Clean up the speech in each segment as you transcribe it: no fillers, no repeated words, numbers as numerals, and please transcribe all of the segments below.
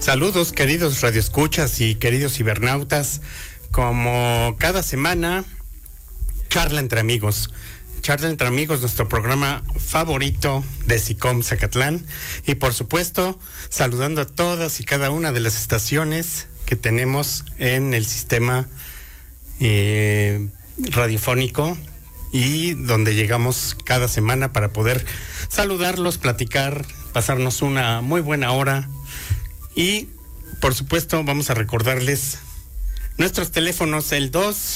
Saludos, queridos radioescuchas y queridos cibernautas. Como cada semana, Charla entre Amigos. Charla entre Amigos, nuestro programa favorito de SICOM Zacatlán. Y por supuesto, saludando a todas y cada una de las estaciones que tenemos en el sistema radiofónico y donde llegamos cada semana para poder saludarlos, platicar, pasarnos una muy buena hora. Y por supuesto vamos a recordarles nuestros teléfonos, el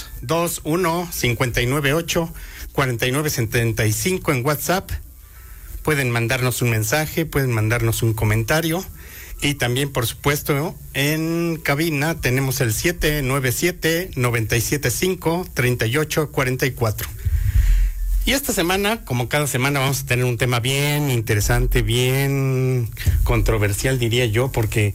221-598-4975 en WhatsApp. Pueden mandarnos un mensaje, pueden mandarnos un comentario. Y también, por supuesto, en cabina tenemos el 797-975-3844. Y esta semana, como cada semana, vamos a tener un tema bien interesante, bien controversial, diría yo, porque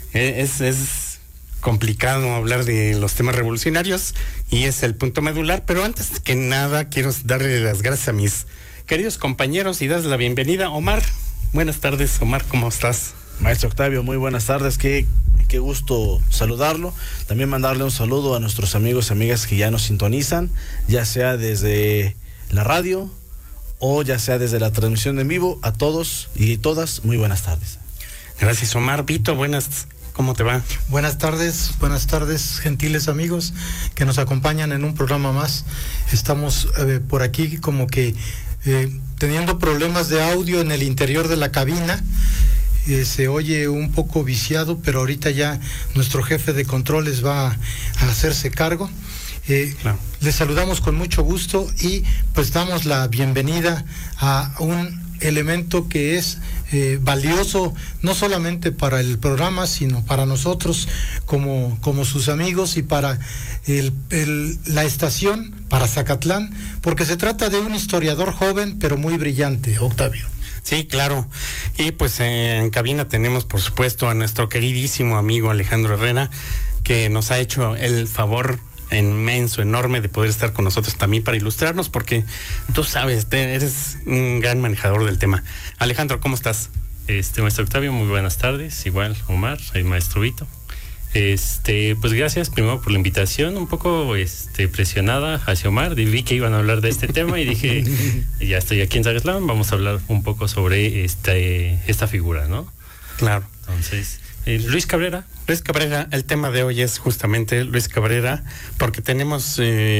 es complicado hablar de los temas revolucionarios y es el punto medular. Pero antes que nada, quiero darle las gracias a mis queridos compañeros y darles la bienvenida. Omar, buenas tardes. Omar, ¿cómo estás? Maestro Octavio, muy buenas tardes, qué gusto saludarlo. También mandarle un saludo a nuestros amigos y amigas que ya nos sintonizan, ya sea desde la radio o ya sea desde la transmisión en vivo. A todos y todas, muy buenas tardes. Gracias, Omar. Vito, ¿cómo te va? Buenas tardes, gentiles amigos que nos acompañan en un programa más. Estamos por aquí como que teniendo problemas de audio en el interior de la cabina. Se oye un poco viciado, pero ahorita ya nuestro jefe de controles va a hacerse cargo. Claro. Les saludamos con mucho gusto y pues damos la bienvenida a un elemento que es valioso no solamente para el programa, sino para nosotros como sus amigos y para la estación, para Zacatlán, porque se trata de un historiador joven pero muy brillante, Octavio. Sí, claro. Y pues en cabina tenemos, por supuesto, a nuestro queridísimo amigo Alejandro Herrera, que nos ha hecho el favor inmenso, enorme de poder estar con nosotros también para ilustrarnos, porque tú sabes, eres un gran manejador del tema. Alejandro, ¿cómo estás? Maestro Octavio, muy buenas tardes. Igual, Omar, el maestro Vito. Pues gracias primero por la invitación, un poco presionada hacia Omar, vi que iban a hablar de este tema y dije, ya estoy aquí en Zacatlán, vamos a hablar un poco sobre esta figura, ¿no? Claro. Entonces, Luis Cabrera, el tema de hoy es justamente Luis Cabrera, porque tenemos,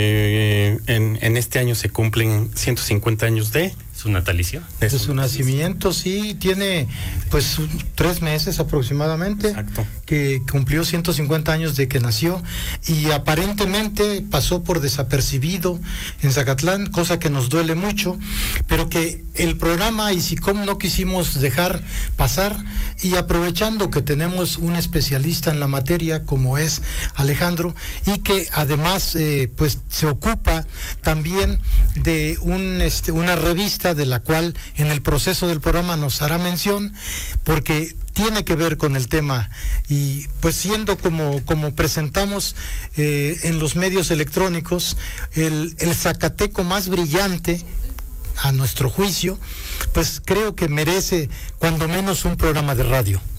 en este año se cumplen 150 años de su natalicio. De su nacimiento, sí, tiene pues 3 meses aproximadamente. Exacto. Que cumplió 150 años de que nació y aparentemente pasó por desapercibido en Zacatlán, cosa que nos duele mucho, pero que el programa y SICOM no quisimos dejar pasar, y aprovechando que tenemos un especialista en la materia como es Alejandro, y que además pues se ocupa también de una revista de la cual en el proceso del programa nos hará mención, porque tiene que ver con el tema, y pues siendo como presentamos en los medios electrónicos el zacateco más brillante a nuestro juicio, pues creo que merece cuando menos un programa de radio.